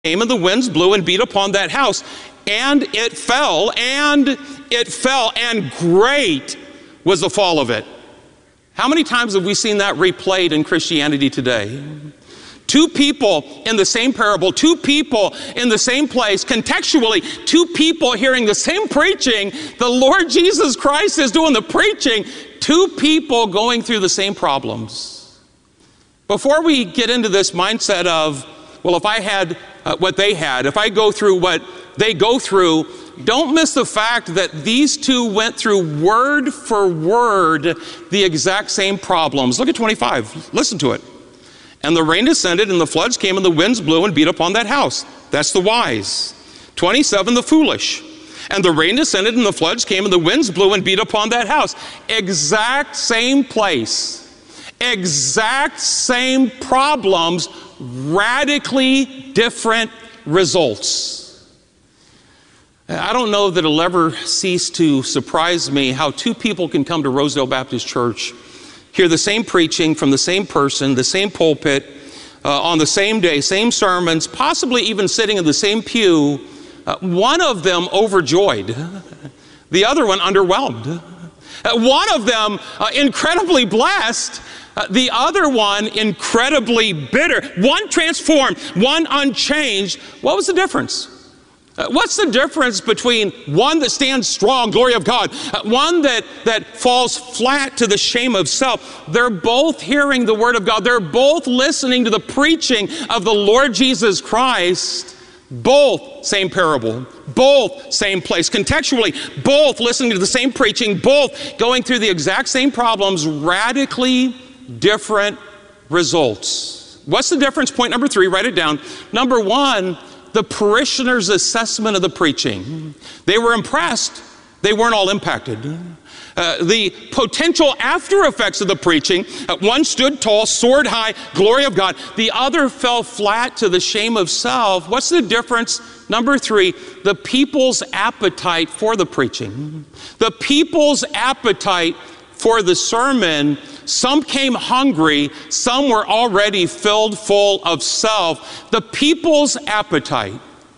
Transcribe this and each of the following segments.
came, and the winds blew and beat upon that house, and it fell, and great was the fall of it. How many times have we seen that replayed in Christianity today? Two people in the same parable, two people in the same place, contextually, two people hearing the same preaching. The Lord Jesus Christ is doing the preaching, two people going through the same problems. Before we get into this mindset of, well, if I had what they had, if I go through what they go through, don't miss the fact that these two went through word for word the exact same problems. Look at 25. Listen to it. And the rain descended, and the floods came, and the winds blew and beat upon that house. That's the wise. 27, the foolish. And the rain descended, and the floods came, and the winds blew and beat upon that house. Exact same place. Exact same problems, radically different results. I don't know that it'll ever cease to surprise me how two people can come to Rosedale Baptist Church, hear the same preaching from the same person, the same pulpit, on the same day, same sermons, possibly even sitting in the same pew, one of them overjoyed, the other one underwhelmed. One of them incredibly blessed, the other one incredibly bitter. One transformed, one unchanged. What was the difference? What's the difference between one that stands strong, glory of God, one that falls flat to the shame of self? They're both hearing the word of God. They're both listening to the preaching of the Lord Jesus Christ. Both same parable, both same place. Contextually, both listening to the same preaching, both going through the exact same problems, radically different results. What's the difference? Point number 3, write it down. Number 1, the parishioners' assessment of the preaching. They were impressed. They weren't all impacted. The potential after effects of the preaching, one stood tall, soared high, glory of God. The other fell flat to the shame of self. What's the difference? Number 3, the people's appetite for the preaching. The people's appetite for the sermon. Some came hungry, some were already filled full of self. The people's appetite.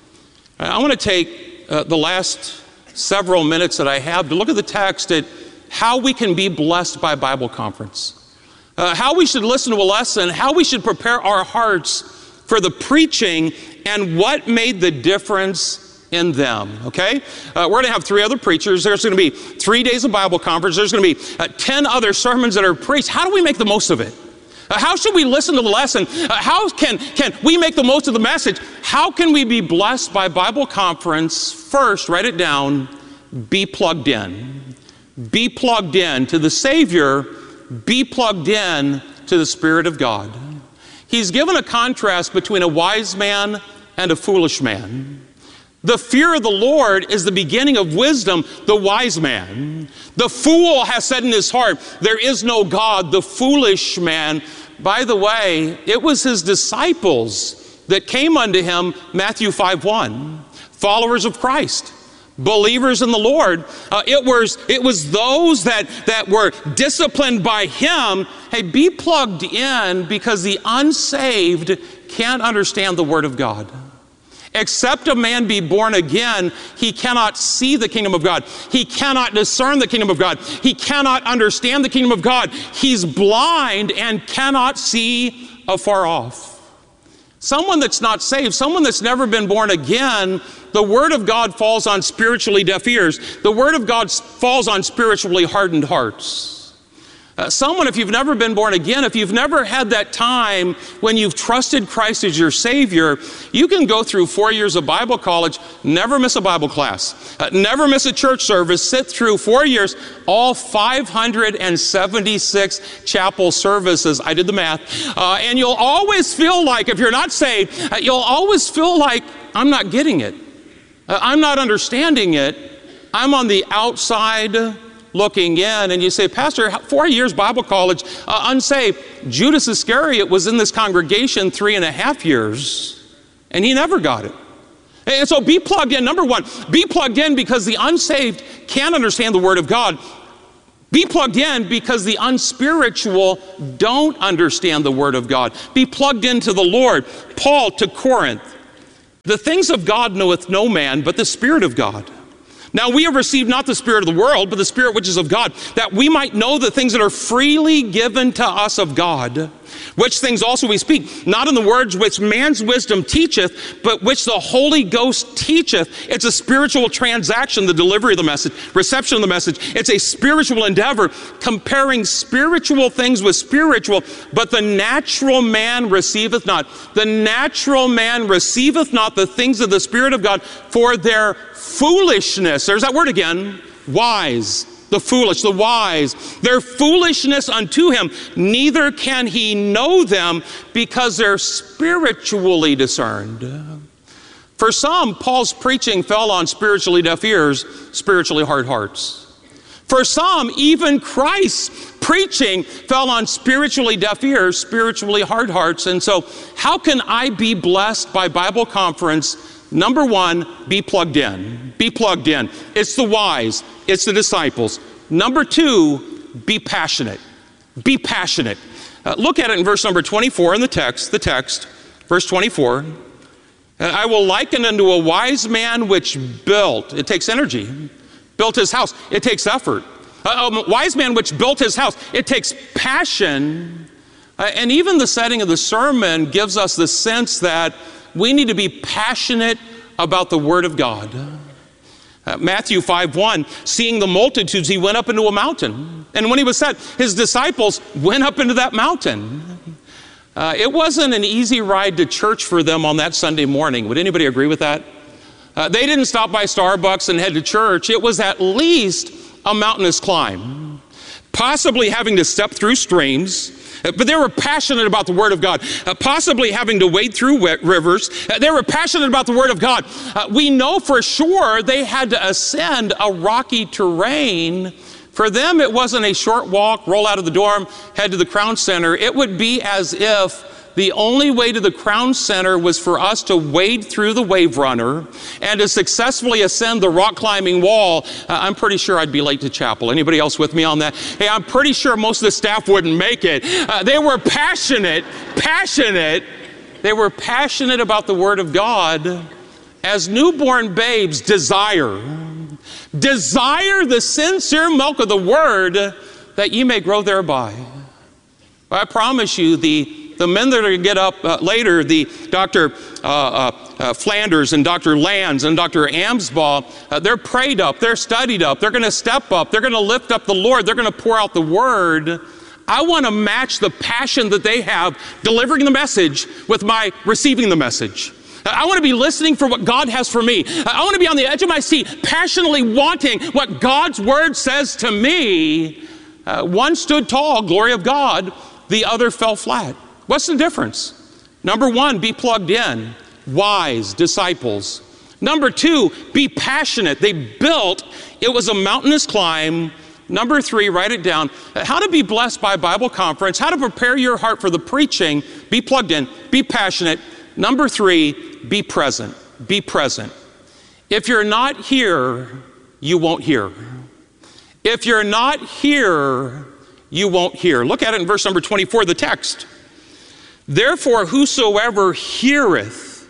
I want to take the last several minutes that I have to look at the text at how we can be blessed by Bible conference. How we should listen to a lesson, how we should prepare our hearts for the preaching, and what made the difference in them, okay? We're going to have 3 other preachers. There's going to be 3 days of Bible conference. There's going to be 10 other sermons that are preached. How do we make the most of it? How should we listen to the lesson? How can we make the most of the message? How can we be blessed by Bible conference? First, write it down, be plugged in. Be plugged in to the Savior. Be plugged in to the Spirit of God. He's given a contrast between a wise man and a foolish man. The fear of the Lord is the beginning of wisdom, the wise man. The fool has said in his heart, there is no God, the foolish man. By the way, it was his disciples that came unto him, Matthew 5:1, followers of Christ, believers in the Lord. It was those that were disciplined by him. Hey, be plugged in, because the unsaved can't understand the Word of God. Except a man be born again, he cannot see the kingdom of God. He cannot discern the kingdom of God. He cannot understand the kingdom of God. He's blind and cannot see afar off. Someone that's not saved, someone that's never been born again, the Word of God falls on spiritually deaf ears. The Word of God falls on spiritually hardened hearts. Someone, if you've never been born again, if you've never had that time when you've trusted Christ as your Savior, you can go through 4 years of Bible college, never miss a Bible class, never miss a church service, sit through 4 years, all 576 chapel services. I did the math. And you'll always feel like, if you're not saved, you'll always feel like, I'm not getting it. I'm not understanding it. I'm on the outside looking in. And you say, Pastor, 4 years Bible college, unsaved. Judas Iscariot was in this congregation 3.5 years, and he never got it. And so be plugged in. Number 1, be plugged in because the unsaved can't understand the Word of God. Be plugged in because the unspiritual don't understand the Word of God. Be plugged into the Lord. Paul to Corinth. The things of God knoweth no man, but the Spirit of God. Now we have received not the spirit of the world, but the Spirit which is of God, that we might know the things that are freely given to us of God, which things also we speak, not in the words which man's wisdom teacheth, but which the Holy Ghost teacheth. It's a spiritual transaction, the delivery of the message, reception of the message. It's a spiritual endeavor, comparing spiritual things with spiritual, but the natural man receiveth not. The natural man receiveth not the things of the Spirit of God, for their foolishness. There's that word again, wise. The foolish, the wise, their foolishness unto him, neither can he know them, because they're spiritually discerned. For some, Paul's preaching fell on spiritually deaf ears, spiritually hard hearts. For some, even Christ's preaching fell on spiritually deaf ears, spiritually hard hearts. And so, how can I be blessed by Bible conference? Number one, be plugged in. Be plugged in. It's the wise. It's the disciples. Number two, be passionate. Be passionate. Look at it in verse number 24 in the text, verse 24. I will liken unto a wise man which built, it takes energy, built his house. It takes effort. A wise man which built his house. It takes passion. And even the setting of the sermon gives us the sense that we need to be passionate about the Word of God. Matthew 5:1, seeing the multitudes, he went up into a mountain. And when he was set, his disciples went up into that mountain. It wasn't an easy ride to church for them on that Sunday morning. Would anybody agree with that? They didn't stop by Starbucks and head to church. It was at least a mountainous climb, possibly having to step through streams. But they were passionate about the Word of God, possibly having to wade through rivers. They were passionate about the Word of God. We know for sure they had to ascend a rocky terrain. For them, it wasn't a short walk, roll out of the dorm, head to the Crown Center. It would be as if the only way to the Crown Center was for us to wade through the Wave Runner and to successfully ascend the rock climbing wall. I'm pretty sure I'd be late to chapel. Anybody else with me on that? Hey, I'm pretty sure most of the staff wouldn't make it. They were passionate. They were passionate about the Word of God as newborn babes desire the sincere milk of the Word, that ye may grow thereby. I promise you, the men that are going to get up later, the Dr. Flanders and Dr. Lands and Dr. Amsbaugh, they're prayed up, they're studied up, they're going to step up, they're going to lift up the Lord, they're going to pour out the Word. I want to match the passion that they have delivering the message with my receiving the message. I want to be listening for what God has for me. I want to be on the edge of my seat, passionately wanting what God's Word says to me. One stood tall, glory of God. The other fell flat. What's the difference? Number one, be plugged in. Wise disciples. Number two, be passionate. They built, it was a mountainous climb. Number three, write it down. How to be blessed by a Bible conference, how to prepare your heart for the preaching. Be plugged in, be passionate. Number three, be present. Be present. If you're not here, you won't hear. If you're not here, you won't hear. Look at it in verse number 24 of the text. Therefore, whosoever heareth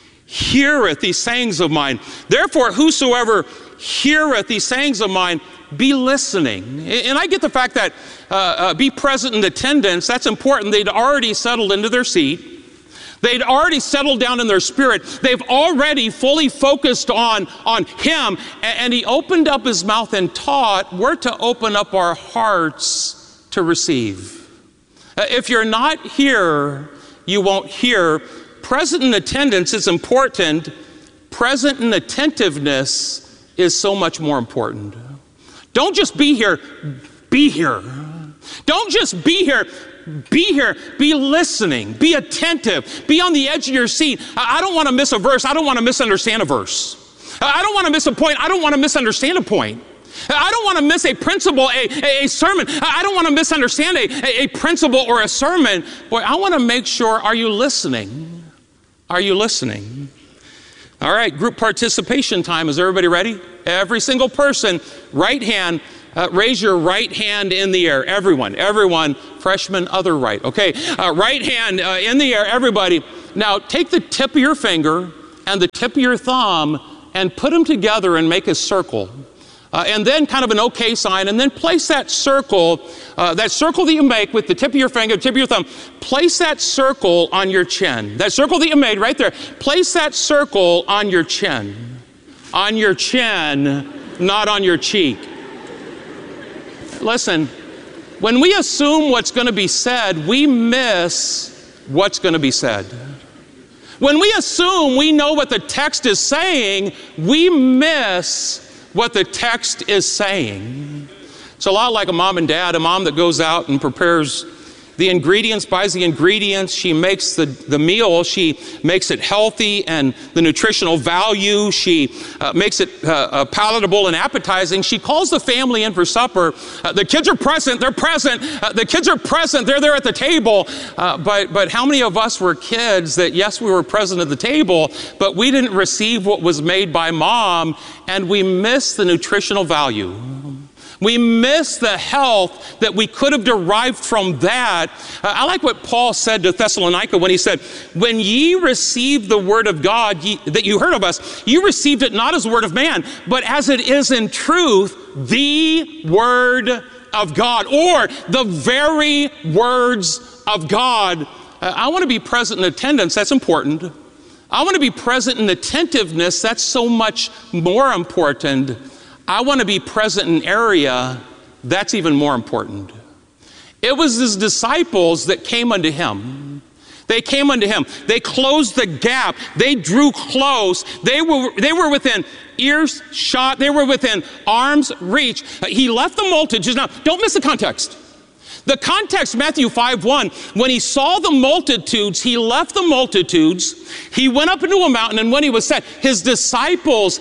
these sayings of mine. Therefore, whosoever heareth these sayings of mine, be listening. And I get the fact that be present in attendance, that's important. They'd already settled into their seat. They'd already settled down in their spirit. They've already fully focused on him. And he opened up his mouth and taught. We're to open up our hearts to receive. If you're not here, you won't hear. Present in attendance is important. Present in attentiveness is so much more important. Don't just be here, be here. Don't just be here, be here. Be listening, be attentive, be on the edge of your seat. I don't want to miss a verse. I don't want to misunderstand a verse. I don't want to miss a point. I don't want to misunderstand a point. I don't want to miss a principle, a sermon. I don't want to misunderstand a principle or a sermon. Boy, I want to make sure, are you listening? Are you listening? All right, group participation time. Is everybody ready? Every single person, right hand, raise your right hand in the air. Everyone, freshman, other right. Okay, right hand in the air, everybody. Now take the tip of your finger and the tip of your thumb and put them together and make a circle. And then kind of an okay sign, and then place that circle that you make with the tip of your finger, tip of your thumb, place that circle on your chin. That circle that you made right there, place that circle on your chin. On your chin, not on your cheek. Listen, when we assume what's going to be said, we miss what's going to be said. When we assume we know what the text is saying, we miss what the text is saying. It's a lot like a mom and dad, a mom that goes out and prepares the ingredients, buys the ingredients, she makes the meal, she makes it healthy and the nutritional value, she makes it palatable and appetizing. She calls the family in for supper. The kids are present, they're present. The kids are present, they're there at the table. But how many of us were kids that, yes, we were present at the table, but we didn't receive what was made by mom, and we missed the nutritional value. We miss the health that we could have derived from that. I like what Paul said to Thessalonica when he said, when ye received the word of God that you heard of us, you received it not as the word of man, but as it is in truth, the word of God, or the very words of God. I want to be present in attendance. That's important. I want to be present in attentiveness. That's so much more important. I want to be present in area. That's even more important. It was his disciples that came unto him. They came unto him. They closed the gap. They drew close. They were within earshot. They were within arm's reach. He left the multitudes. Now, don't miss the context. The context, Matthew 5:1, when he saw the multitudes, he left the multitudes. He went up into a mountain, and when he was set, his disciples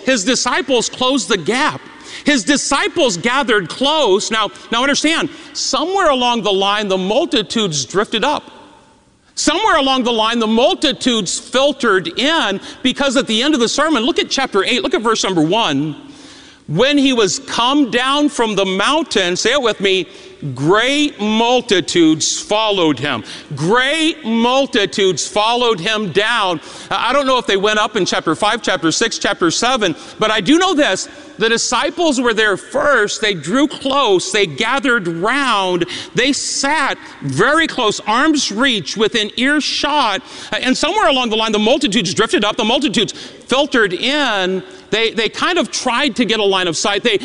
closed the gap. His disciples gathered close. Now understand, somewhere along the line, the multitudes drifted up. Somewhere along the line, the multitudes filtered in, because at the end of the sermon, look at chapter 8, look at verse number 1. When he was come down from the mountain, say it with me, great multitudes followed him. Great multitudes followed him down. I don't know if they went up in chapter 5, chapter 6, chapter 7, but I do know this. The disciples were there first. They drew close. They gathered round. They sat very close, arm's reach, within earshot. And somewhere along the line, the multitudes drifted up. The multitudes filtered in. They kind of tried to get a line of sight. They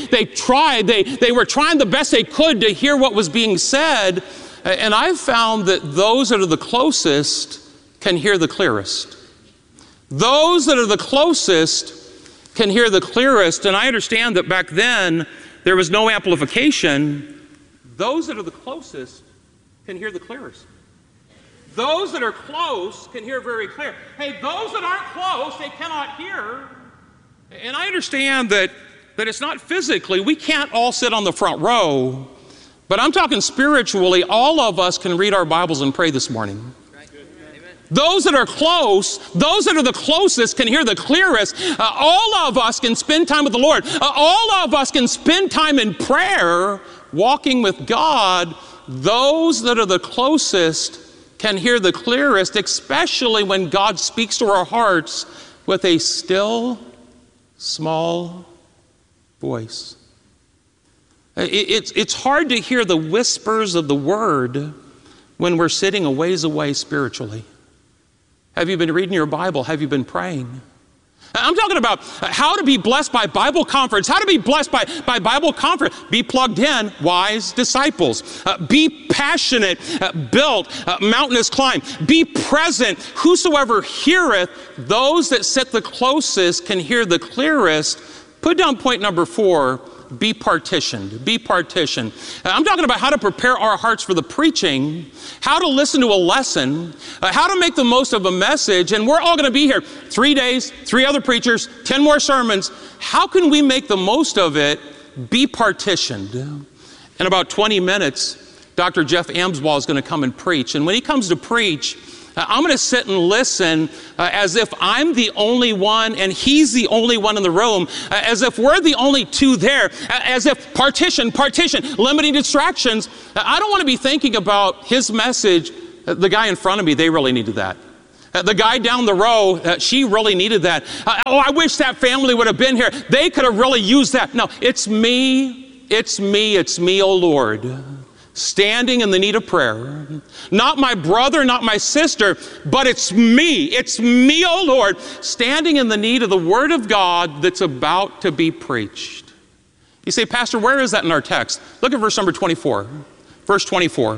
were trying the best they could to hear what was being said. And I've found that those that are the closest can hear the clearest. Those that are the closest can hear the clearest. And I understand that back then there was no amplification. Those that are the closest can hear the clearest. Those that are close can hear very clear. Hey, those that aren't close, they cannot hear. And I understand that it's not physically, we can't all sit on the front row, but I'm talking spiritually, all of us can read our Bibles and pray this morning. Those that are close, those that are the closest can hear the clearest. All of us can spend time with the Lord. All of us can spend time in prayer, walking with God. Those that are the closest can hear the clearest, especially when God speaks to our hearts with a still, small voice. It's hard to hear the whispers of the word when we're sitting a ways away spiritually. Have you been reading your Bible? Have you been praying? I'm talking about how to be blessed by Bible conference, how to be blessed by Bible conference. Be plugged in, wise disciples. Be passionate, built, mountainous climb. Be present, whosoever heareth. Those that sit the closest can hear the clearest. Put down point number 4. Be partitioned. Be partitioned. I'm talking about how to prepare our hearts for the preaching, how to listen to a lesson, how to make the most of a message. And we're all going to be here 3 days, 3 other preachers, 10 more sermons. How can we make the most of it? Be partitioned. In about 20 minutes, Dr. Jeff Amswall is going to come and preach. And when he comes to preach, I'm going to sit and listen as if I'm the only one and he's the only one in the room, as if we're the only 2 there, as if partition, limiting distractions. I don't want to be thinking about his message. The guy in front of me, they really needed that. The guy down the row, she really needed that. I wish that family would have been here. They could have really used that. No, it's me, oh Lord, standing in the need of prayer. Not my brother, not my sister, but it's me, oh Lord, standing in the need of the Word of God that's about to be preached. You say, Pastor, where is that in our text? Look at verse number 24. Verse 24.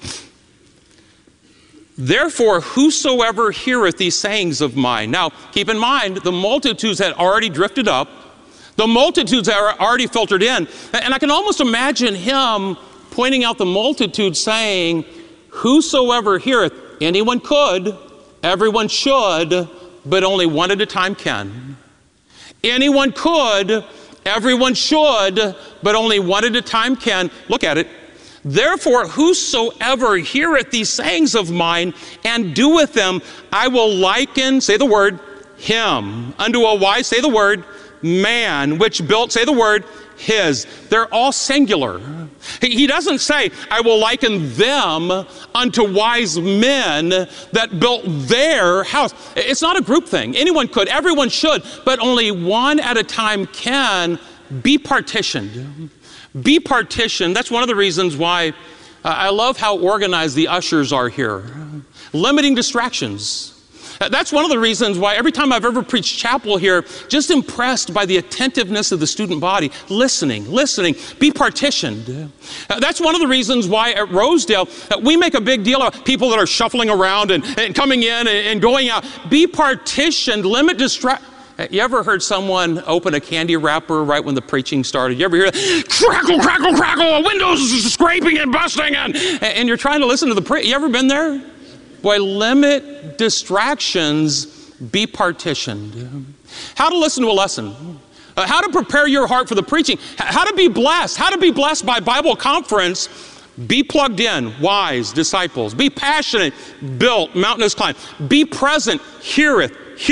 Therefore, whosoever heareth these sayings of mine. Now, keep in mind, the multitudes had already drifted up. The multitudes had already filtered in. And I can almost imagine him pointing out the multitude saying, whosoever heareth, anyone could, everyone should, but only one at a time can. Anyone could, everyone should, but only one at a time can. Look at it. Therefore, whosoever heareth these sayings of mine and doeth them, I will liken, say the word, him, unto a wise, say the word, man, which built, say the word, his. They're all singular. He doesn't say, I will liken them unto wise men that built their house. It's not a group thing. Anyone could, everyone should, but only one at a time can be partitioned. Be partitioned. That's one of the reasons why I love how organized the ushers are here. Limiting distractions. That's one of the reasons why every time I've ever preached chapel here, just impressed by the attentiveness of the student body, listening, be partitioned. That's one of the reasons why at Rosedale, we make a big deal of people that are shuffling around and coming in and going out. Be partitioned, limit distraction. You ever heard someone open a candy wrapper right when the preaching started? You ever hear that? Crackle, crackle, crackle, windows scraping and busting, and you're trying to listen to the preaching. You ever been there? Boy, limit distractions, be partitioned. How to listen to a lesson. How to prepare your heart for the preaching. How to be blessed. How to be blessed by Bible conference. Be plugged in, wise disciples. Be passionate, built, mountainous climb. Be present, heareth.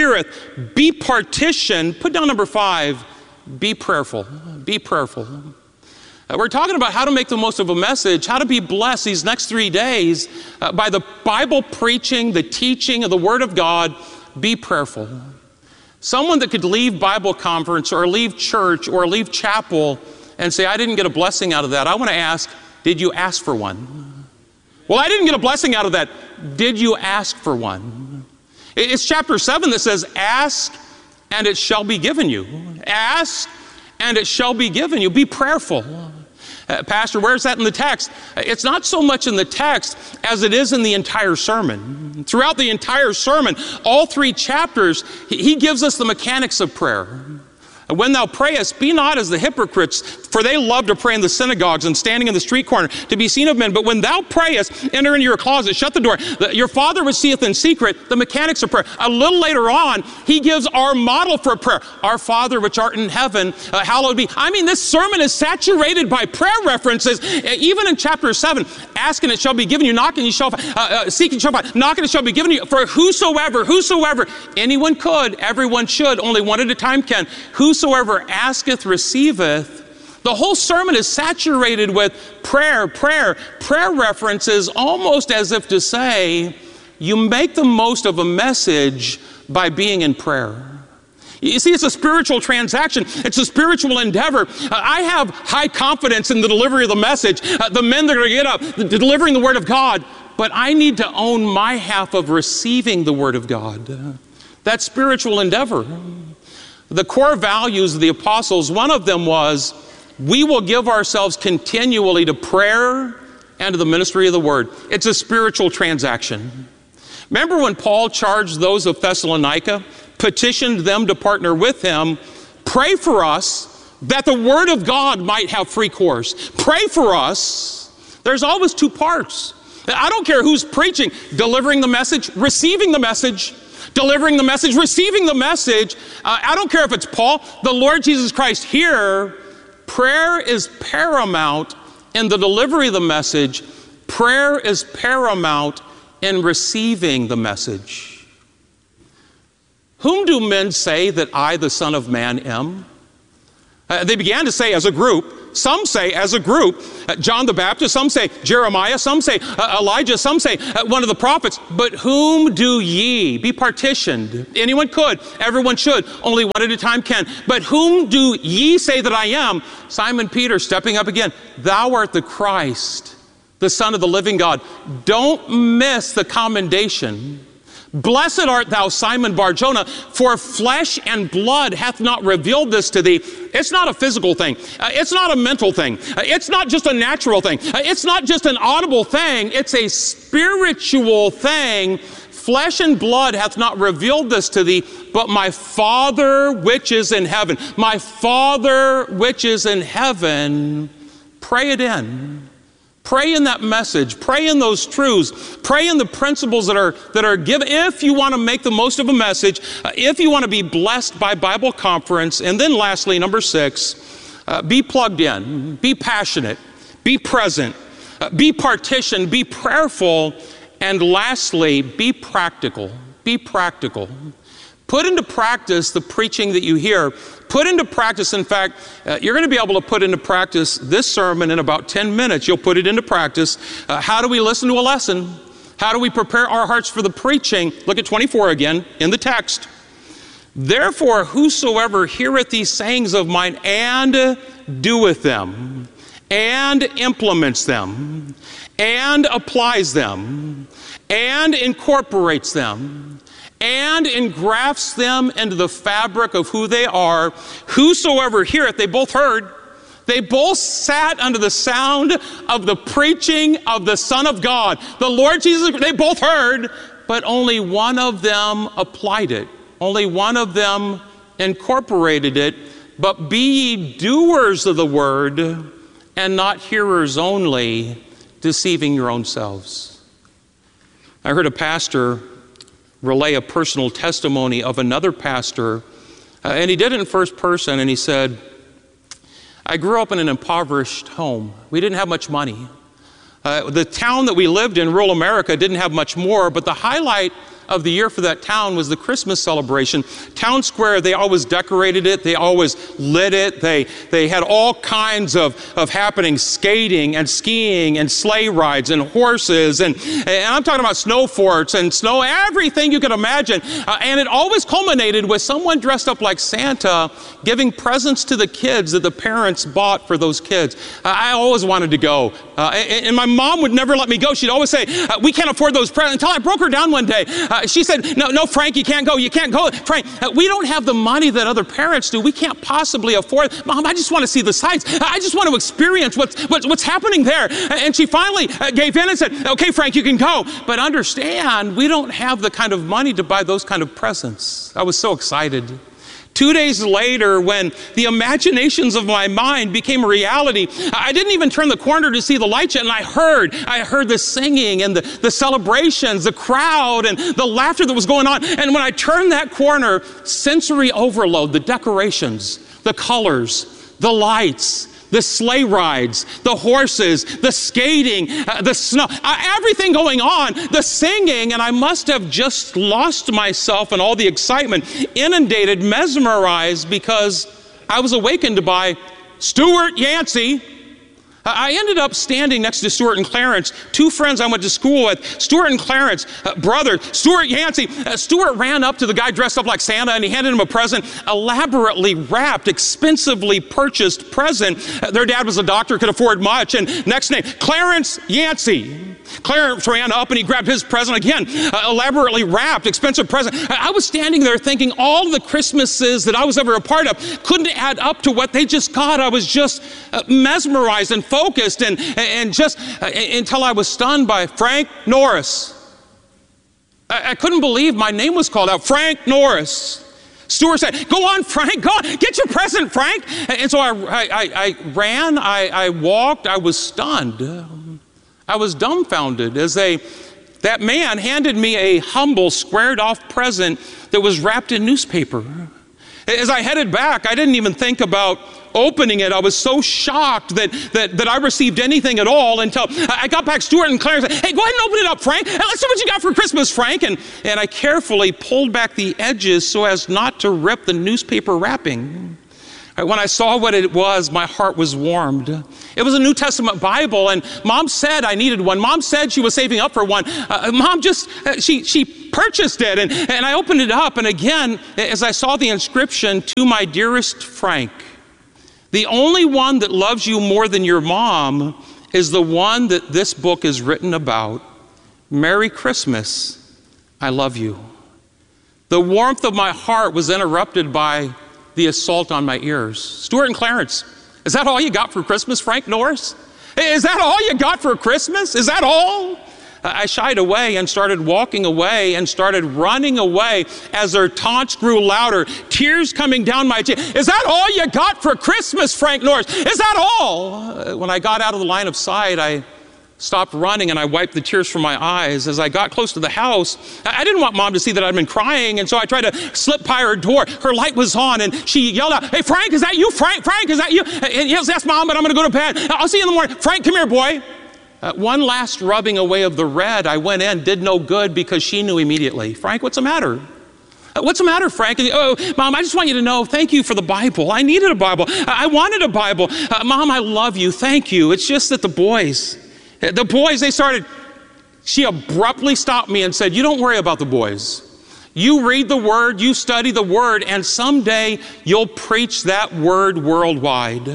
Be partitioned. Put down number 5, be prayerful. Be prayerful. We're talking about how to make the most of a message, how to be blessed these next 3 days by the Bible preaching, the teaching of the Word of God. Be prayerful. Someone that could leave Bible conference or leave church or leave chapel and say, I didn't get a blessing out of that. I want to ask, did you ask for one? Well, I didn't get a blessing out of that. Did you ask for one? It's chapter 7 that says, ask and it shall be given you. Ask and it shall be given you. Be prayerful. Pastor, where's that in the text? It's not so much in the text as it is in the entire sermon. Throughout the entire sermon, all 3 chapters, he gives us the mechanics of prayer. When thou prayest, be not as the hypocrites, for they love to pray in the synagogues and standing in the street corner to be seen of men. But when thou prayest, enter into your closet, shut the door. Your Father which seeth in secret, the mechanics of prayer. A little later on, he gives our model for prayer. Our Father which art in heaven, hallowed be. I mean, this sermon is saturated by prayer references. Even in chapter 7, ask and it shall be given you, knock and you shall find, seek and you shall find, knock and it shall be given you. For whosoever, anyone could, everyone should, only one at a time can. Whosoever asketh, receiveth. The whole sermon is saturated with prayer references, almost as if to say, you make the most of a message by being in prayer. You see, it's a spiritual transaction. It's a spiritual endeavor. I have high confidence in the delivery of the message, the men that are going to get up, delivering the Word of God, but I need to own my half of receiving the Word of God. That's spiritual endeavor. The core values of the apostles, one of them was, we will give ourselves continually to prayer and to the ministry of the Word. It's a spiritual transaction. Remember when Paul charged those of Thessalonica, petitioned them to partner with him, pray for us that the Word of God might have free course. Pray for us. There's always 2 parts. I don't care who's preaching, delivering the message, receiving the message. Delivering the message, receiving the message. I don't care if it's Paul, the Lord Jesus Christ. Here, prayer is paramount in the delivery of the message. Prayer is paramount in receiving the message. Whom do men say that I, the Son of Man, am? They began to say as a group, Some say, as a group, John the Baptist. Some say Jeremiah. Some say Elijah. Some say one of the prophets. But whom do ye? Be partitioned. Anyone could. Everyone should. Only one at a time can. But whom do ye say that I am? Simon Peter stepping up again. Thou art the Christ, the Son of the living God. Don't miss the commendation. Blessed art thou, Simon Bar-Jonah, for flesh and blood hath not revealed this to thee. It's not a physical thing. It's not a mental thing. It's not just a natural thing. It's not just an audible thing. It's a spiritual thing. Flesh and blood hath not revealed this to thee, but my Father which is in heaven. My Father which is in heaven. Pray it in. Pray in that message. Pray in those truths. Pray in the principles that are given. If you want to make the most of a message, if you want to be blessed by Bible conference, and then lastly, number 6, be plugged in, be passionate, be present, be partitioned, be prayerful, and lastly, be practical. Be practical. Put into practice the preaching that you hear. Put into practice, in fact, you're going to be able to put into practice this sermon in about 10 minutes. You'll put it into practice. How do we listen to a lesson? How do we prepare our hearts for the preaching? Look at 24 again in the text. Therefore, whosoever heareth these sayings of mine and doeth them, and implements them, and applies them, and incorporates them, and engrafts them into the fabric of who they are, whosoever heareth, they both heard, they both sat under the sound of the preaching of the Son of God. The Lord Jesus, they both heard, but only one of them applied it. Only one of them incorporated it. But be ye doers of the word, and not hearers only, deceiving your own selves. I heard a pastor relay a personal testimony of another pastor, and he did it in first person, and he said, I grew up in an impoverished home. We didn't have much money. The town that we lived in, rural America, didn't have much more, but the highlight of the year for that town was the Christmas celebration. Town Square, they always decorated it. They always lit it. They had all kinds of happenings, skating and skiing and sleigh rides and horses. And I'm talking about snow forts and snow, everything you could imagine. And it always culminated with someone dressed up like Santa giving presents to the kids that the parents bought for those kids. I always wanted to go. And my mom would never let me go. She'd always say, we can't afford those presents. Until I broke her down one day. She said, no, Frank, you can't go. You can't go. Frank, we don't have the money that other parents do. We can't possibly afford. Mom, I just want to see the sights. I just want to experience what's happening there. And she finally gave in and said, okay, Frank, you can go. But understand, we don't have the kind of money to buy those kind of presents. I was so excited. 2 days later, when the imaginations of my mind became a reality, I didn't even turn the corner to see the lights yet, and I heard the singing and the celebrations, the crowd, and the laughter that was going on. And when I turned that corner, sensory overload, the decorations, the colors, the lights, the sleigh rides, the horses, the skating, the snow, everything going on, the singing, and I must have just lost myself in all the excitement, inundated, mesmerized, because I was awakened by Stuart Yancey. I ended up standing next to Stuart and Clarence, two friends I went to school with. Stuart and Clarence, brother, Stuart Yancey. Stuart ran up to the guy dressed up like Santa, and he handed him a present, elaborately wrapped, expensively purchased present. Their dad was a doctor, could afford much. And next name, Clarence Yancey. Clarence ran up and he grabbed his present again, elaborately wrapped, expensive present. I was standing there thinking all the Christmases that I was ever a part of couldn't add up to what they just got. I was just mesmerized and focused and just until I was stunned by Frank Norris. I couldn't believe my name was called out. Frank Norris. Stuart said, go on, Frank, go on, get your present, Frank. And so I ran, I walked, I was stunned. I was dumbfounded as that man handed me a humble, squared-off present that was wrapped in newspaper. As I headed back, I didn't even think about opening it. I was so shocked that I received anything at all until I got back. Stuart and Claire said, hey, go ahead and open it up, Frank. Let's see what you got for Christmas, Frank. And I carefully pulled back the edges so as not to rip the newspaper wrapping. When I saw what it was, my heart was warmed. It was a New Testament Bible, and Mom said I needed one. Mom said she was saving up for one. Mom she purchased it, and I opened it up, and again, as I saw the inscription, "To my dearest Frank, the only one that loves you more than your mom is the one that this book is written about. Merry Christmas, I love you." The warmth of my heart was interrupted by the assault on my ears. "Stuart and Clarence, is that all you got for Christmas, Frank Norris? Is that all you got for Christmas? Is that all?" I shied away and started walking away and started running away as their taunts grew louder, tears coming down my cheek. "Is that all you got for Christmas, Frank Norris? Is that all?" When I got out of the line of sight, I stopped running and I wiped the tears from my eyes. As I got close to the house, I didn't want Mom to see that I'd been crying, and so I tried to slip by her door. Her light was on, and she yelled out, "Hey, Frank, is that you? Frank, is that you?" And yes, that's Mom, but I'm going to go to bed. "I'll see you in the morning. Frank, come here, boy." One last rubbing away of the red, I went in, did no good because she knew immediately. "Frank, what's the matter? What's the matter, Frank?" "Oh, Mom, I just want you to know, thank you for the Bible. I needed a Bible. I wanted a Bible. Mom, I love you. Thank you. It's just that the boys, they started." She abruptly stopped me and said, "You don't worry about the boys. You read the Word, you study the Word, and someday you'll preach that Word worldwide."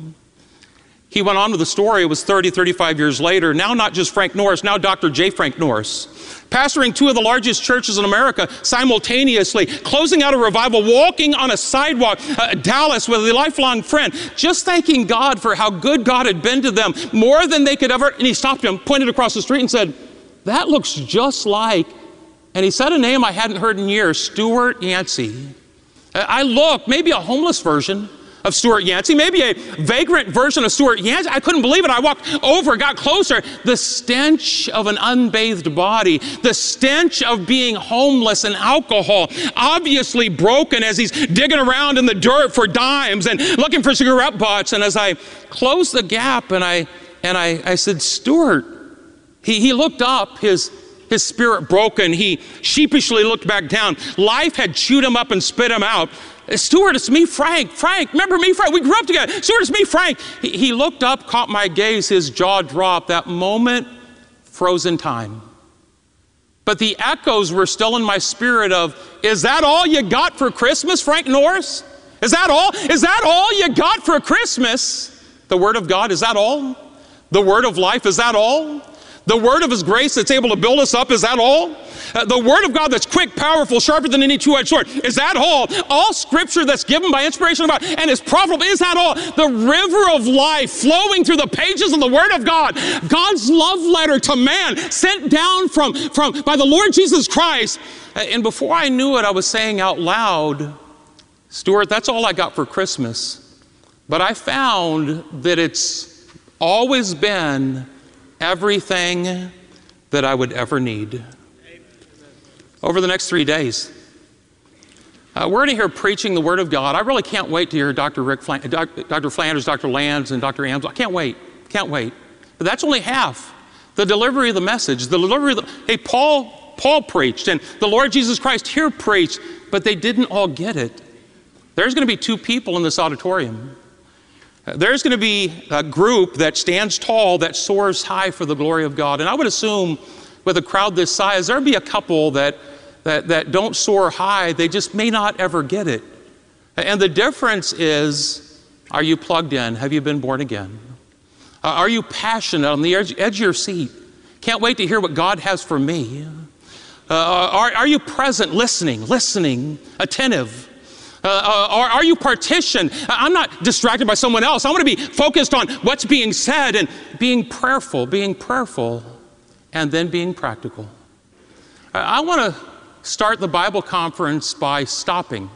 He went on with the story. It was 35 years later. Now not just Frank Norris, now Dr. J. Frank Norris, pastoring two of the largest churches in America simultaneously, closing out a revival, walking on a sidewalk, Dallas, with a lifelong friend, just thanking God for how good God had been to them, more than they could ever. And he stopped him, pointed across the street and said, "That looks just like," and he said a name I hadn't heard in years, "Stuart Yancey." I looked, maybe a homeless version of Stuart Yancey, maybe a vagrant version of Stuart Yancey. I couldn't believe it. I walked over, got closer. The stench of an unbathed body, the stench of being homeless and alcohol, obviously broken as he's digging around in the dirt for dimes and looking for cigarette butts. And as I closed the gap and I said, "Stuart," he looked up, his spirit broken. He sheepishly looked back down. Life had chewed him up and spit him out. "Stuart, it's me, Frank. Frank, remember me, Frank? We grew up together. Stuart, it's me, Frank." He looked up, caught my gaze, his jaw dropped. That moment froze in time. But the echoes were still in my spirit of, "Is that all you got for Christmas, Frank Norris? Is that all? Is that all you got for Christmas? The Word of God, is that all? The Word of life, is that all? The Word of His grace that's able to build us up, is that all? The Word of God that's quick, powerful, sharper than any two-edged sword, is that all? All Scripture that's given by inspiration of God and is profitable, is that all? The river of life flowing through the pages of the Word of God, God's love letter to man, sent down by the Lord Jesus Christ." And before I knew it, I was saying out loud, "Stuart, that's all I got for Christmas. But I found that it's always been everything that I would ever need." Over the next 3 days, we're going to hear preaching the Word of God. I really can't wait to hear Dr. Flanders, Dr. Lands, and Dr. Amsel. I can't wait. But that's only half. The delivery of the message, Paul preached, and the Lord Jesus Christ here preached, but they didn't all get it. There's going to be 2 people in this auditorium. There's going to be a group that stands tall, that soars high for the glory of God. And I would assume with a crowd this size, there'll be a couple that don't soar high. They just may not ever get it. And the difference is, are you plugged in? Have you been born again? Are you passionate on the edge of your seat? Can't wait to hear what God has for me. Are you present, listening, attentive? Are you partitioned? I'm not distracted by someone else. I want to be focused on what's being said and being prayerful, and then being practical. I want to start the Bible conference by stopping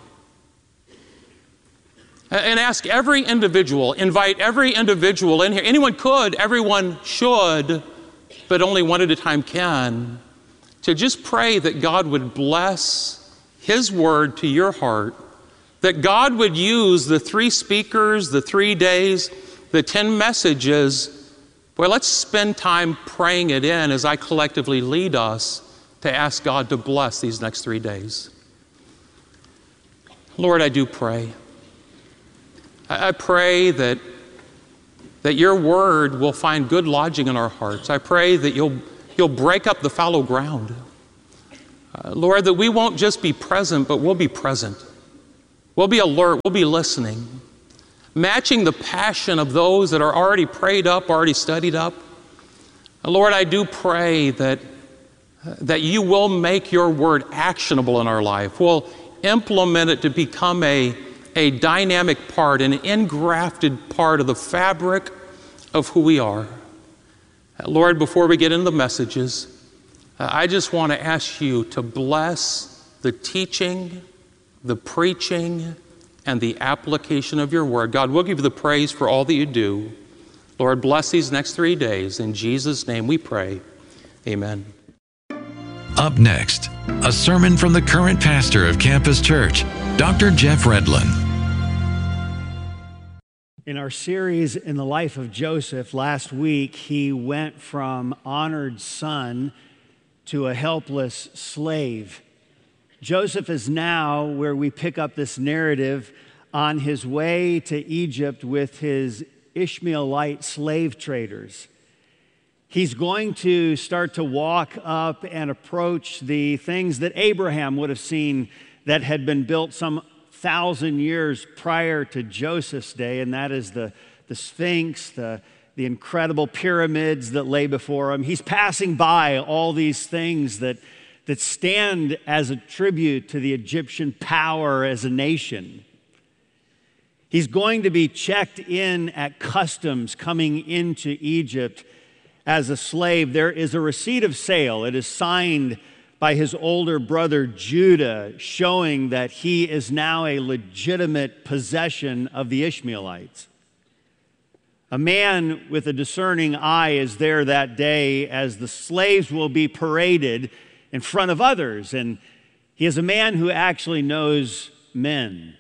and ask every individual, invite every individual in here. Anyone could, everyone should, but only one at a time can, to just pray that God would bless His Word to your heart, that God would use the 3 speakers, the 3 days, the 10 messages. Boy, let's spend time praying it in as I collectively lead us to ask God to bless these next 3 days. Lord, I do pray. I pray that your word will find good lodging in our hearts. I pray that you'll break up the fallow ground. Lord, that we won't just be present, but we'll be present. We'll be alert, we'll be listening, matching the passion of those that are already prayed up, already studied up. Lord, I do pray that you will make your word actionable in our life. We'll implement it to become a dynamic part, an engrafted part of the fabric of who we are. Lord, before we get into the messages, I just want to ask you to bless the teaching, the preaching, and the application of your word. God, we'll give you the praise for all that you do. Lord, bless these next 3 days. In Jesus' name we pray. Amen. Up next, a sermon from the current pastor of Campus Church, Dr. Jeff Redlin. In our series in the life of Joseph, last week he went from honored son to a helpless slave. Joseph is now, where we pick up this narrative, on his way to Egypt with his Ishmaelite slave traders. He's going to start to walk up and approach the things that Abraham would have seen that had been built some 1,000 years prior to Joseph's day, and that is the Sphinx, the incredible pyramids that lay before him. He's passing by all these things that stand as a tribute to the Egyptian power as a nation. He's going to be checked in at customs coming into Egypt as a slave. There is a receipt of sale. It is signed by his older brother Judah, showing that he is now a legitimate possession of the Ishmaelites. A man with a discerning eye is there that day as the slaves will be paraded in front of others, and he is a man who actually knows men.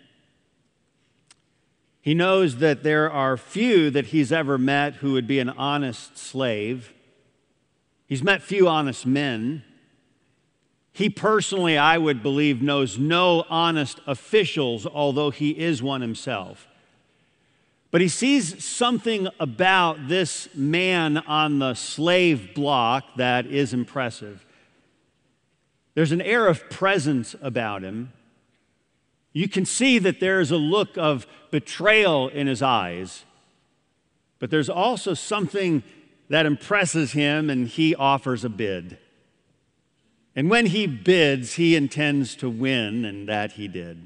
He knows that there are few that he's ever met who would be an honest slave. He's met few honest men. He personally, I would believe, knows no honest officials, although he is one himself. But he sees something about this man on the slave block that is impressive. There's an air of presence about him. You can see that there's a look of betrayal in his eyes, but there's also something that impresses him, and he offers a bid. And when he bids, he intends to win, and that he did.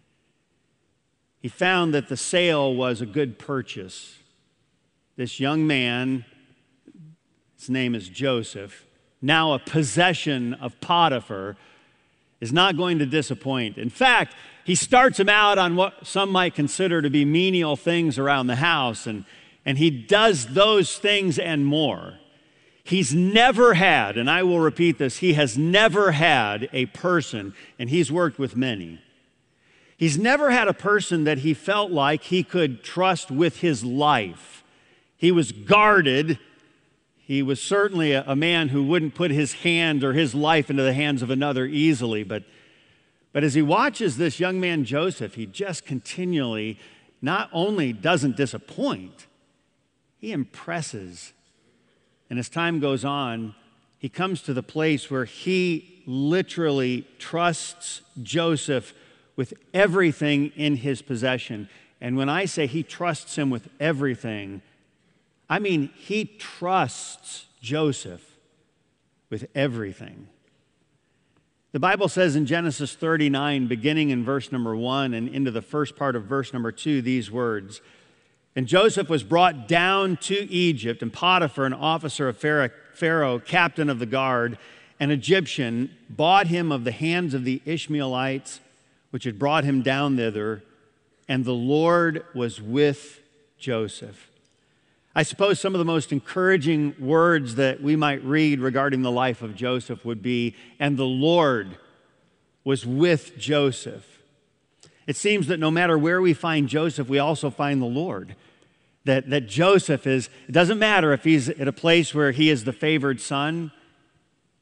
He found that the sale was a good purchase. This young man, his name is Joseph, now a possession of Potiphar, is not going to disappoint. In fact, he starts him out on what some might consider to be menial things around the house, and he does those things and more. He's never had, and I will repeat this, he has never had a person, and he's worked with many, he's never had a person that he felt like he could trust with his life. He was guarded. He was certainly a man who wouldn't put his hand or his life into the hands of another easily, but as he watches this young man Joseph, he just continually not only doesn't disappoint, he impresses. And as time goes on, he comes to the place where he literally trusts Joseph with everything in his possession. And when I say he trusts him with everything, I mean he trusts Joseph with everything. The Bible says in Genesis 39, beginning in verse number 1 and into the first part of verse number 2, these words, "And Joseph was brought down to Egypt, and Potiphar, an officer of Pharaoh, captain of the guard, an Egyptian, bought him of the hands of the Ishmaelites, which had brought him down thither, and the Lord was with Joseph." I suppose some of the most encouraging words that we might read regarding the life of Joseph would be, "And the Lord was with Joseph." It seems that no matter where we find Joseph, we also find the Lord. That Joseph is, it doesn't matter if he's at a place where he is the favored son.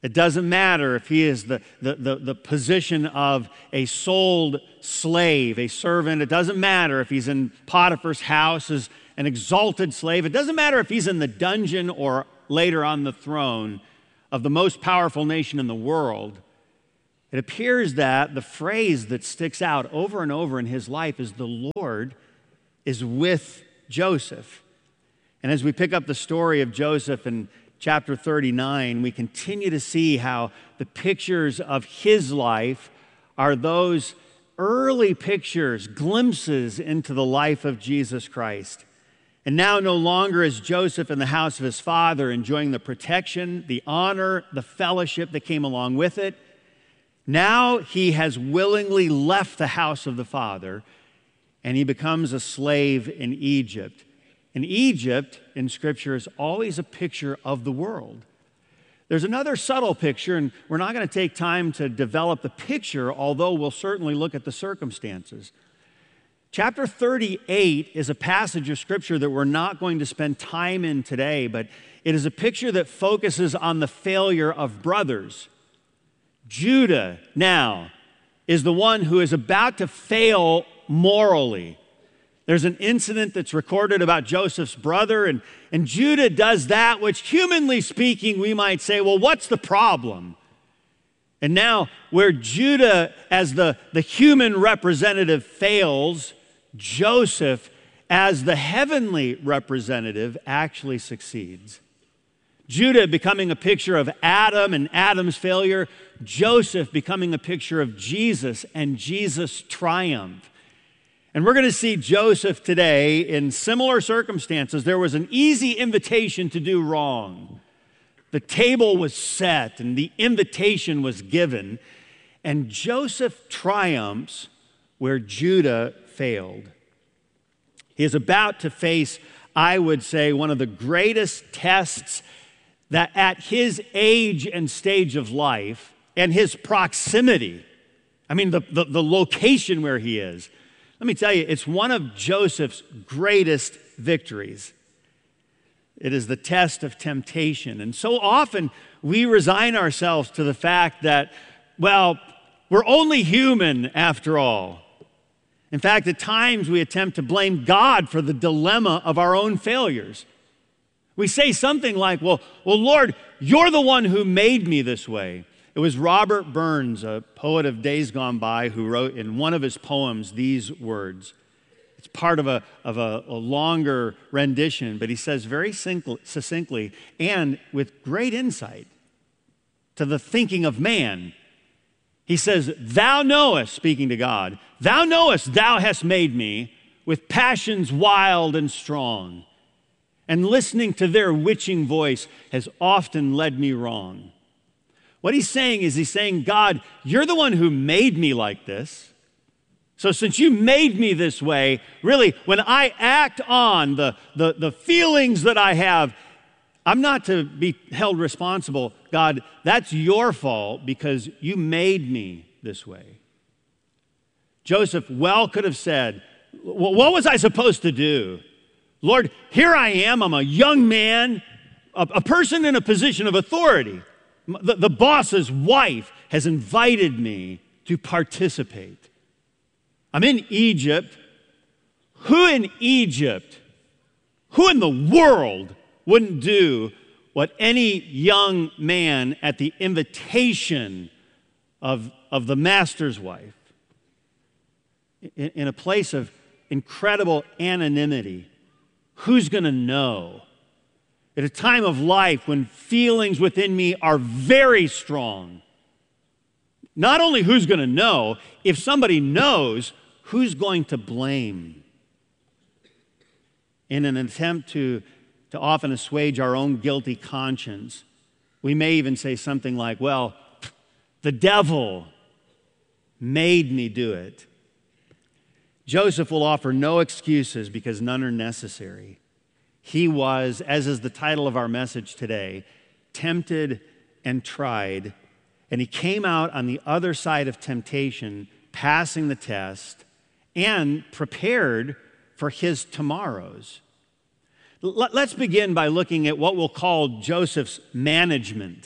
It doesn't matter if he is the position of a sold slave, a servant. It doesn't matter if he's in Potiphar's house as an exalted slave. It doesn't matter if he's in the dungeon or later on the throne of the most powerful nation in the world. It appears that the phrase that sticks out over and over in his life is the Lord is with Joseph. And as we pick up the story of Joseph in chapter 39, we continue to see how the pictures of his life are those early pictures, glimpses into the life of Jesus Christ. And now no longer is Joseph in the house of his father enjoying the protection, the honor, the fellowship that came along with it. Now he has willingly left the house of the father and he becomes a slave in Egypt. And Egypt in Scripture is always a picture of the world. There's another subtle picture, and we're not going to take time to develop the picture, although we'll certainly look at the circumstances. Chapter 38 is a passage of Scripture that we're not going to spend time in today, but it is a picture that focuses on the failure of brothers. Judah now is the one who is about to fail morally. There's an incident that's recorded about Joseph's brother, and Judah does that, which humanly speaking, we might say, well, what's the problem? And now, where Judah as the human representative fails, Joseph as the heavenly representative actually succeeds. Judah becoming a picture of Adam and Adam's failure, Joseph becoming a picture of Jesus and Jesus' triumph. And we're going to see Joseph today in similar circumstances. There was an easy invitation to do wrong. The table was set and the invitation was given. And Joseph triumphs where Judah failed. He is about to face, I would say, one of the greatest tests that at his age and stage of life and his proximity, I mean, the location where he is, let me tell you, it's one of Joseph's greatest victories. It is the test of temptation. And so often we resign ourselves to the fact that, well, we're only human after all. In fact, at times we attempt to blame God for the dilemma of our own failures. We say something like, well, Lord, you're the one who made me this way. It was Robert Burns, a poet of days gone by, who wrote in one of his poems these words. It's part of a longer rendition, but he says very succinctly and with great insight to the thinking of man. He says, "Thou knowest," speaking to God, "thou knowest thou hast made me with passions wild and strong, and listening to their witching voice has often led me wrong." What he's saying is, he's saying, God, you're the one who made me like this. So since you made me this way, really, when I act on the feelings that I have, I'm not to be held responsible. God, that's your fault because you made me this way. Joseph well could have said, well, what was I supposed to do? Lord, here I am. I'm a young man, a person in a position of authority. The boss's wife has invited me to participate. I'm in Egypt. Who in Egypt, who in the world wouldn't do what any young man at the invitation of the master's wife, in a place of incredible anonymity, who's going to know? At a time of life when feelings within me are very strong. Not only who's going to know, if somebody knows, who's going to blame? In an attempt to often assuage our own guilty conscience, we may even say something like, well, the devil made me do it. Joseph will offer no excuses because none are necessary. He was, as is the title of our message today, tempted and tried, and he came out on the other side of temptation, passing the test, and prepared for his tomorrows. Let's begin by looking at what we'll call Joseph's management.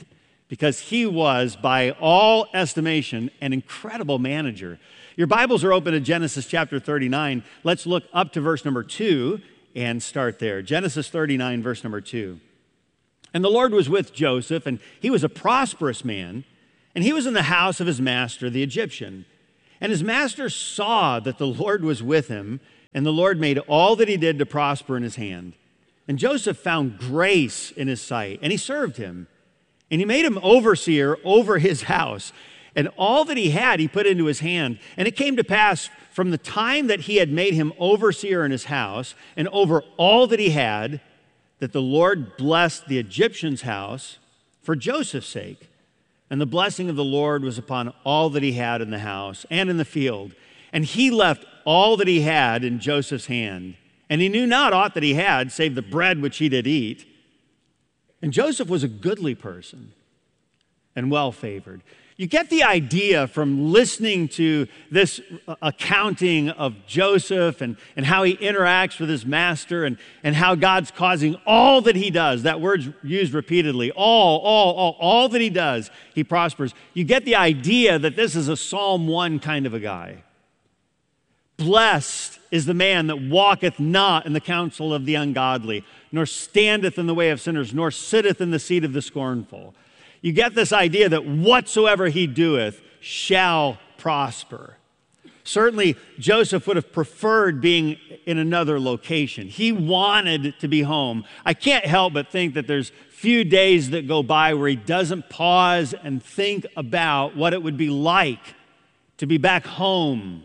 because he was, by all estimation, an incredible manager. Your Bibles are open to Genesis chapter 39. Let's look up to verse number 2 and start there. Genesis 39, verse number 2. And the Lord was with Joseph, and he was a prosperous man, and he was in the house of his master, the Egyptian. And his master saw that the Lord was with him, and the Lord made all that he did to prosper in his hand. And Joseph found grace in his sight, and he served him. And he made him overseer over his house. And all that he had, he put into his hand. And it came to pass from the time that he had made him overseer in his house, and over all that he had, that the Lord blessed the Egyptian's house for Joseph's sake. And the blessing of the Lord was upon all that he had in the house and in the field. And he left all that he had in Joseph's hand. And he knew not aught that he had, save the bread which he did eat. And Joseph was a goodly person and well-favored. You get the idea from listening to this accounting of Joseph and how he interacts with his master and how God's causing all that he does, that word's used repeatedly, all that he does, he prospers. You get the idea that this is a Psalm 1 kind of a guy. Blessed is the man that walketh not in the counsel of the ungodly, nor standeth in the way of sinners, nor sitteth in the seat of the scornful. You get this idea that whatsoever he doeth shall prosper. Certainly, Joseph would have preferred being in another location. He wanted to be home. I can't help but think that there's few days that go by where he doesn't pause and think about what it would be like to be back home.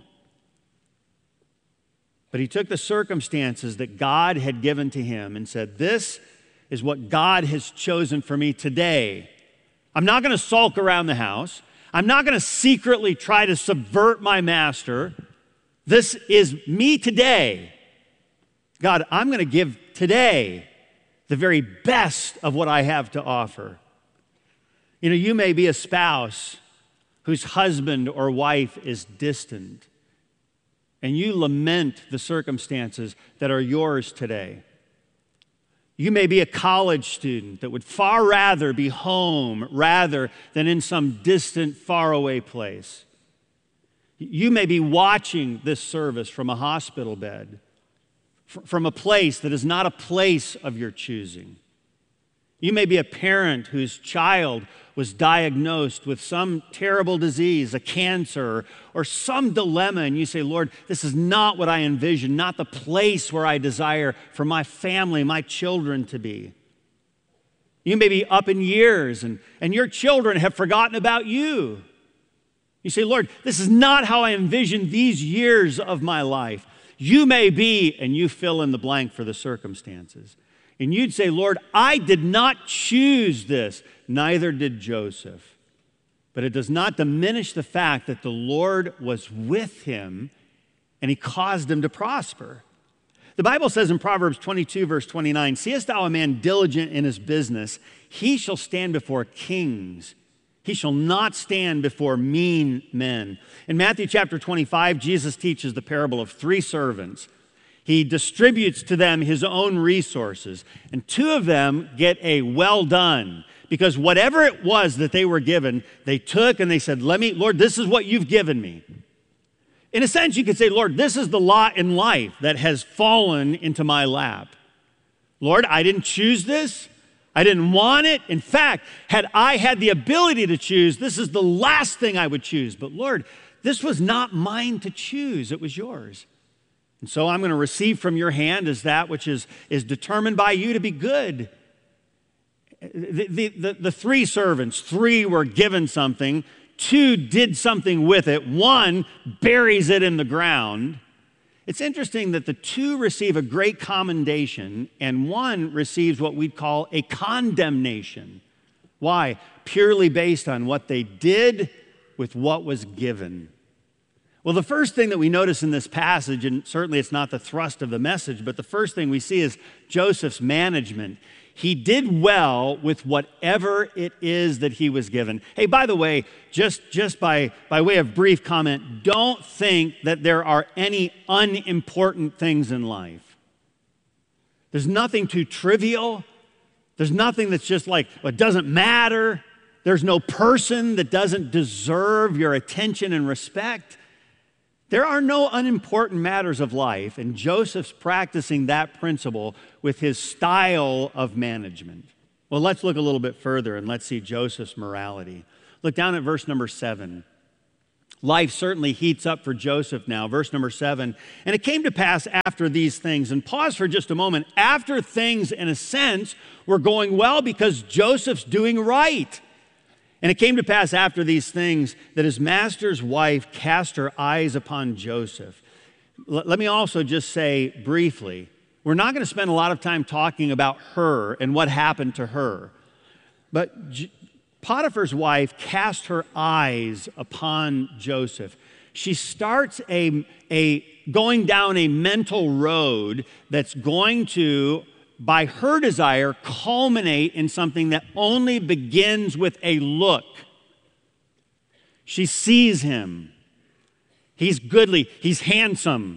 But he took the circumstances that God had given to him and said, this is what God has chosen for me today. I'm not going to sulk around the house. I'm not going to secretly try to subvert my master. This is me today. God, I'm going to give today the very best of what I have to offer. You know, you may be a spouse whose husband or wife is distant, and you lament the circumstances that are yours today. You may be a college student that would far rather be home rather than in some distant, faraway place. You may be watching this service from a hospital bed, from a place that is not a place of your choosing. You may be a parent whose child was diagnosed with some terrible disease, a cancer, or some dilemma, and you say, Lord, this is not what I envisioned, not the place where I desire for my family, my children to be. You may be up in years, and your children have forgotten about you. You say, Lord, this is not how I envisioned these years of my life. You may be, and you fill in the blank for the circumstances. And you'd say, Lord, I did not choose this, neither did Joseph. But it does not diminish the fact that the Lord was with him and he caused him to prosper. The Bible says in Proverbs 22, verse 29, seest thou a man diligent in his business? He shall stand before kings. He shall not stand before mean men. In Matthew chapter 25, Jesus teaches the parable of 3 servants. He distributes to them his own resources, and 2 of them get a well done, because whatever it was that they were given, they took and they said, Lord, this is what you've given me. In a sense, you could say, Lord, this is the lot in life that has fallen into my lap. Lord, I didn't choose this. I didn't want it. In fact, had I had the ability to choose, this is the last thing I would choose. But Lord, this was not mine to choose. It was yours. And so I'm going to receive from your hand as that which is determined by you to be good. The 3 servants, 3 were given something, 2 did something with it, 1 buries it in the ground. It's interesting that the 2 receive a great commendation and 1 receives what we'd call a condemnation. Why? Purely based on what they did with what was given. Well, the first thing that we notice in this passage, and certainly it's not the thrust of the message, but the first thing we see is Joseph's management. He did well with whatever it is that he was given. Hey, by the way, just by way of brief comment, don't think that there are any unimportant things in life. There's nothing too trivial. There's nothing that's just like, well, it doesn't matter. There's no person that doesn't deserve your attention and respect. There are no unimportant matters of life, and Joseph's practicing that principle with his style of management. Well, let's look a little bit further and let's see Joseph's morality. Look down at verse number 7. Life certainly heats up for Joseph now. Verse number 7, and it came to pass after these things, and pause for just a moment, after things in a sense were going well because Joseph's doing right. And it came to pass after these things that his master's wife cast her eyes upon Joseph. Let me also just say briefly, we're not going to spend a lot of time talking about her and what happened to her. But Potiphar's wife cast her eyes upon Joseph. She starts going down a mental road that's going to, by her desire, culminate in something that only begins with a look. She sees him. He's goodly. He's handsome.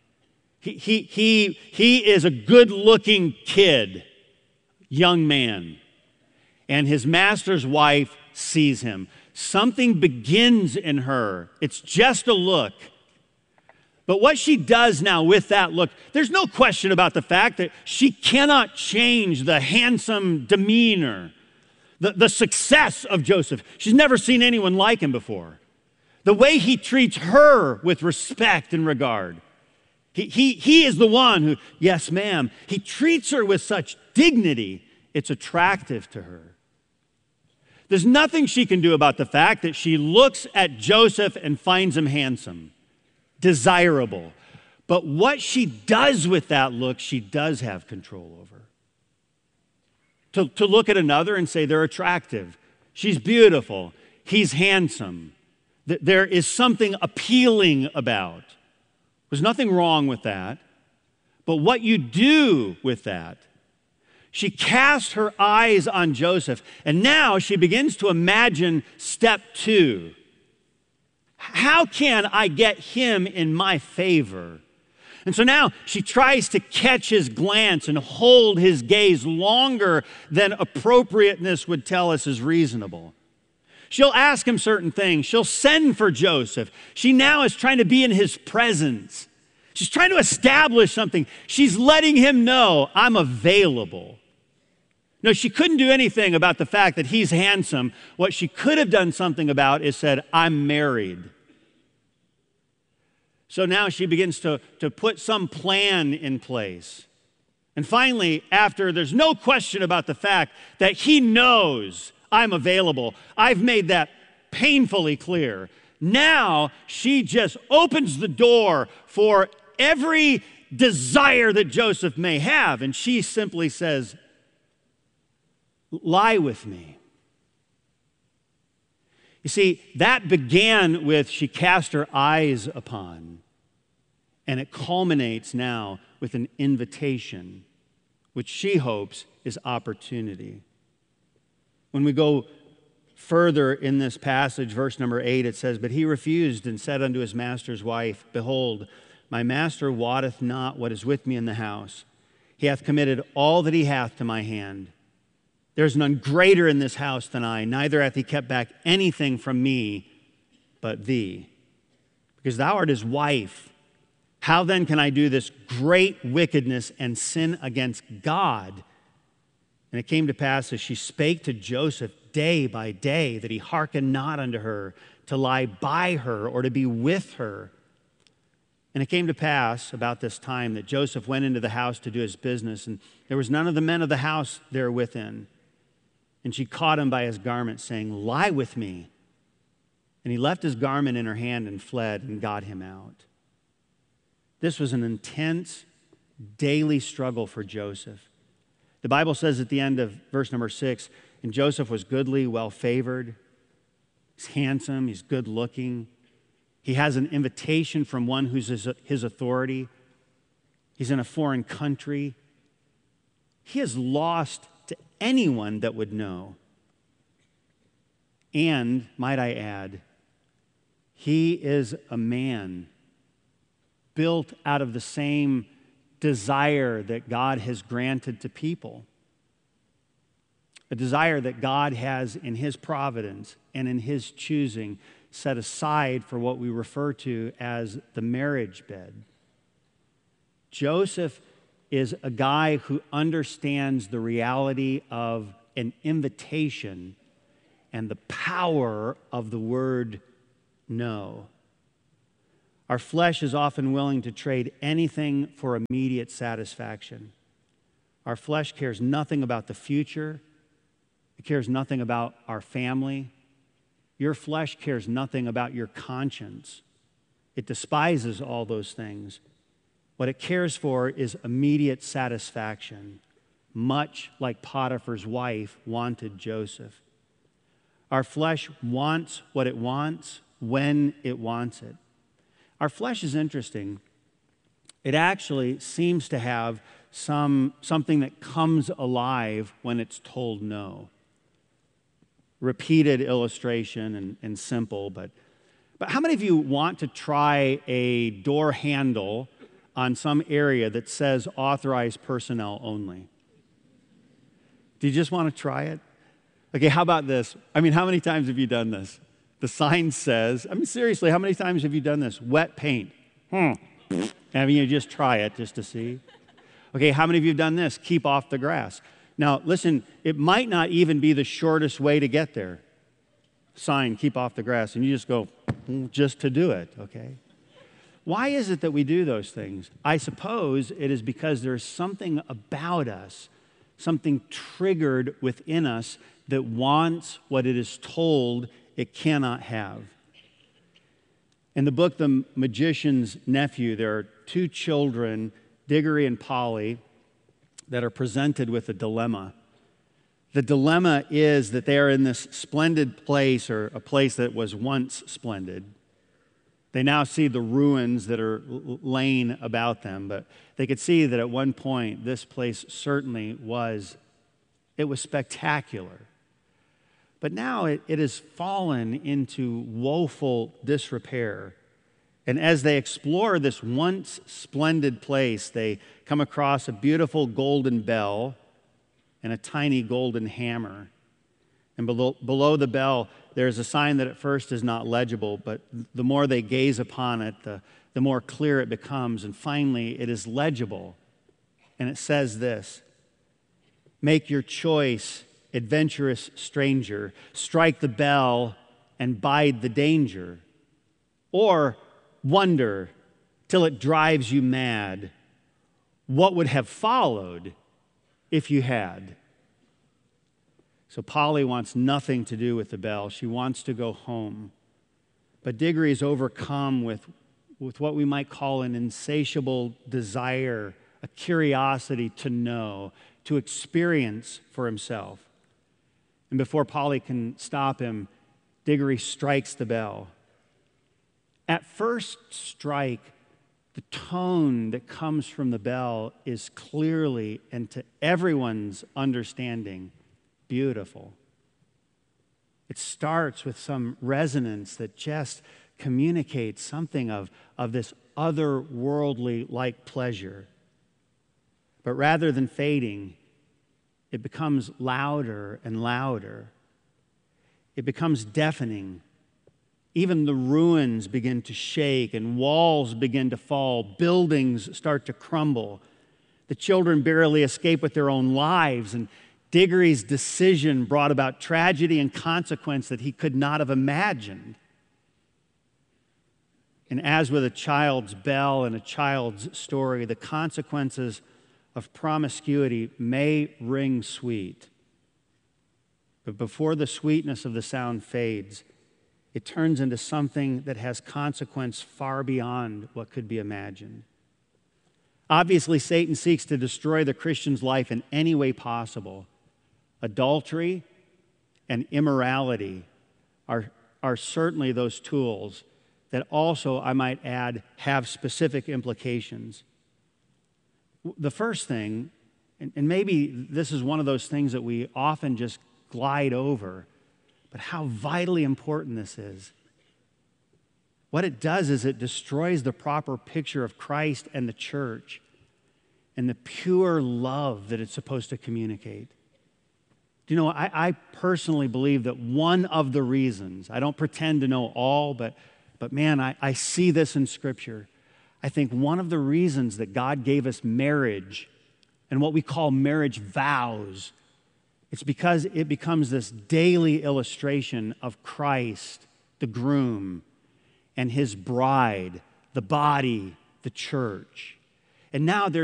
He is a good-looking kid, young man. And his master's wife sees him. Something begins in her. It's just a look. But what she does now with that look, there's no question about the fact that she cannot change the handsome demeanor, the success of Joseph. She's never seen anyone like him before. The way he treats her with respect and regard. He is the one who, yes, ma'am, he treats her with such dignity, it's attractive to her. There's nothing she can do about the fact that she looks at Joseph and finds him handsome, desirable. But what she does with that look, she does have control over. To look at another and say they're attractive, she's beautiful, he's handsome. There is something appealing about. There's nothing wrong with that. But what you do with that, she cast her eyes on Joseph, and now she begins to imagine step 2. How can I get him in my favor? And so now she tries to catch his glance and hold his gaze longer than appropriateness would tell us is reasonable. She'll ask him certain things. She'll send for Joseph. She now is trying to be in his presence. She's trying to establish something. She's letting him know, I'm available. No, she couldn't do anything about the fact that he's handsome. What she could have done something about is said, I'm married. So now she begins to put some plan in place. And finally, after there's no question about the fact that he knows I'm available, I've made that painfully clear. Now she just opens the door for every desire that Joseph may have. And she simply says, lie with me. You see, that began with she cast her eyes upon, and it culminates now with an invitation, which she hopes is opportunity. When we go further in this passage, verse number 8, it says, but he refused and said unto his master's wife, behold, my master wotteth not what is with me in the house. He hath committed all that he hath to my hand. There's none greater in this house than I, neither hath he kept back anything from me but thee. Because thou art his wife. How then can I do this great wickedness and sin against God? And it came to pass as she spake to Joseph day by day that he hearkened not unto her to lie by her or to be with her. And it came to pass about this time that Joseph went into the house to do his business, and there was none of the men of the house there within. And she caught him by his garment, saying, lie with me. And he left his garment in her hand and fled and got him out. This was an intense daily struggle for Joseph. The Bible says at the end of verse number 6, and Joseph was goodly, well-favored. He's handsome, he's good-looking. He has an invitation from one who's his authority. He's in a foreign country. He is lost to anyone that would know. And, might I add, he is a man built out of the same desire that God has granted to people. a desire that God has in his providence and in his choosing set aside for what we refer to as the marriage bed. Joseph is a guy who understands the reality of an invitation and the power of the word no. Our flesh is often willing to trade anything for immediate satisfaction. Our flesh cares nothing about the future. It cares nothing about our family. Your flesh cares nothing about your conscience. It despises all those things. What it cares for is immediate satisfaction, much like Potiphar's wife wanted Joseph. Our flesh wants what it wants when it wants it. Our flesh is interesting. It actually seems to have something that comes alive when it's told no. Repeated illustration and simple, but how many of you want to try a door handle on some area that says authorized personnel only? Do you just want to try it? Okay, how about this? How many times have you done this? The sign says, seriously, how many times have you done this? Wet paint. You just try it just to see. Okay, how many of you have done this? Keep off the grass. Now, listen, it might not even be the shortest way to get there. Sign, keep off the grass, and you just go, just to do it, okay? Why is it that we do those things? I suppose it is because there's something about us, something triggered within us that wants what it is told it cannot have. In the book, The Magician's Nephew, there are two children, Diggory and Polly, that are presented with a dilemma. The dilemma is that they are in this splendid place, or a place that was once splendid. They now see the ruins that are laying about them, but they could see that at one point this place certainly was spectacular. But now it has fallen into woeful disrepair. And as they explore this once splendid place, they come across a beautiful golden bell and a tiny golden hammer. And below the bell, there's a sign that at first is not legible, but the more they gaze upon it, the more clear it becomes. And finally, it is legible. And it says this: "Make your choice, adventurous stranger. Strike the bell and bide the danger. Or wonder till it drives you mad. What would have followed if you had?" So Polly wants nothing to do with the bell. She wants to go home. But Diggory is overcome with what we might call an insatiable desire, a curiosity to know, to experience for himself. And before Polly can stop him, Diggory strikes the bell. At first strike, the tone that comes from the bell is clearly, and to everyone's understanding, beautiful. It starts with some resonance that just communicates something of this otherworldly-like pleasure. But rather than fading, it becomes louder and louder. It becomes deafening. Even the ruins begin to shake and walls begin to fall. Buildings start to crumble. The children barely escape with their own lives, and Diggory's decision brought about tragedy and consequence that he could not have imagined. And as with a child's bell and a child's story, the consequences of promiscuity may ring sweet. But before the sweetness of the sound fades, it turns into something that has consequence far beyond what could be imagined. Obviously, Satan seeks to destroy the Christian's life in any way possible. Adultery and immorality are certainly those tools that also, I might add, have specific implications. The first thing, and maybe this is one of those things that we often just glide over, but how vitally important this is. What it does is it destroys the proper picture of Christ and the church and the pure love that it's supposed to communicate. Do you know, I personally believe that one of the reasons, I don't pretend to know all, but man, I see this in Scripture. I think one of the reasons that God gave us marriage and what we call marriage vows, it's because it becomes this daily illustration of Christ, the groom, and his bride, the body, the church. And now